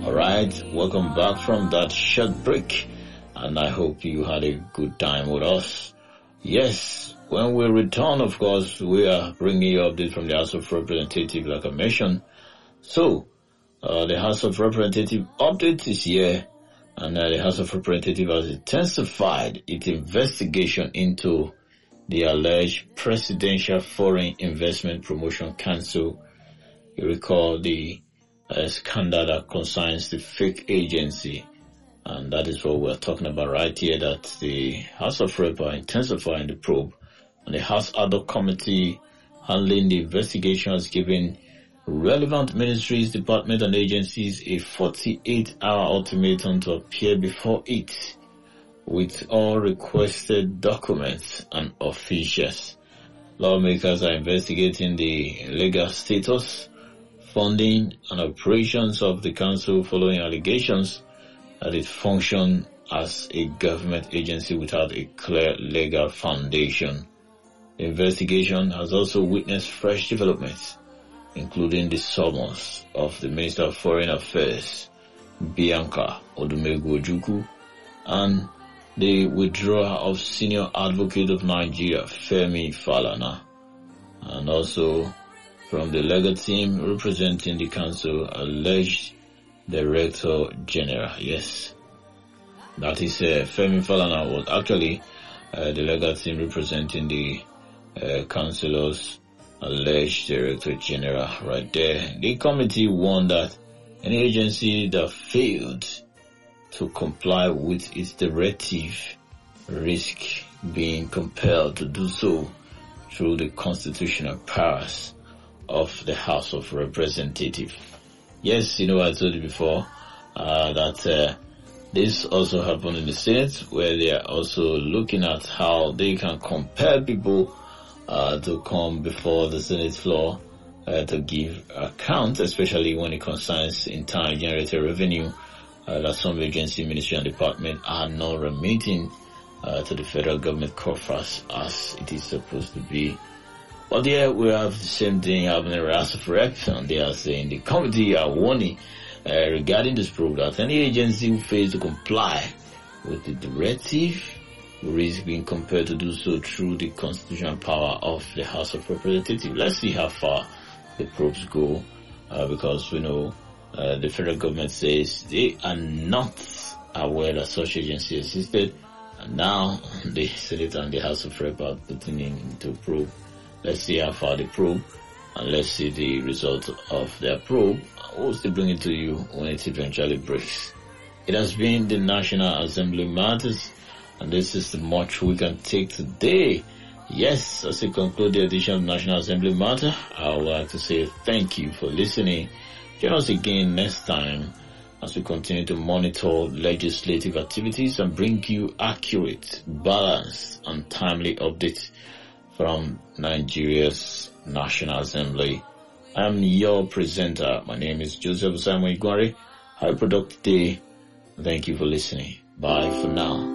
Alright, welcome back from that short break, and I hope you had a good time with us. Yes, when we return, of course, we are bringing you updates from the House of Representatives, like I mentioned. So, the House of Representatives update is here, and the House of Representatives has intensified its investigation into the alleged Presidential Foreign Investment Promotion Council. You recall the scandal that concerns the fake agency, and that is what we're talking about right here, that the House of Rep are intensifying the probe, and the House Ad hoc Committee handling the investigation has given relevant ministries, departments, and agencies a 48-hour ultimatum to appear before it with all requested documents and officials. Lawmakers are investigating the legal status, funding, and operations of the council following allegations that it functioned as a government agency without a clear legal foundation. The investigation has also witnessed fresh developments, including the summons of the Minister of Foreign Affairs, Bianca Odumegwu Ojukwu, and the withdrawal of Senior Advocate of Nigeria, Femi Falana, and also from the legal team representing the council, alleged Director General. Yes, that is Femi Falana was actually the legal team representing the councilors, alleged Director General right there. The committee warned that any agency that failed to comply with its directive risk being compelled to do so through the constitutional powers of the House of Representatives. Yes, I told you before that this also happened in the Senate, where they are also looking at how they can compel people to come before the Senate floor to give account, especially when it concerns internally generated revenue that some agency, ministry, and department are not remitting to the federal government coffers as it is supposed to be. But yeah, we have the same thing happening in the House of Reps, and they are saying the committee are warning regarding this probe that any agency who fails to comply with the directive will risk being compelled to do so through the constitutional power of the House of Representatives. Let's see how far the probes go, because we know the federal government says they are not aware that such agency existed, and now the Senate and the House of Reps are putting into probe. Let's see how far they probe, and let's see the result of their probe. We'll still bring it to you when it eventually breaks. It has been the National Assembly Matters, and this is the much we can take today. Yes, as we conclude the edition of National Assembly Matter, I would like to say thank you for listening. Join us again next time as we continue to monitor legislative activities and bring you accurate, balanced, and timely updates from Nigeria's National Assembly. I'm your presenter. My name is Joseph Simon Igwari. Have a productive day. Thank you for listening. Bye for now.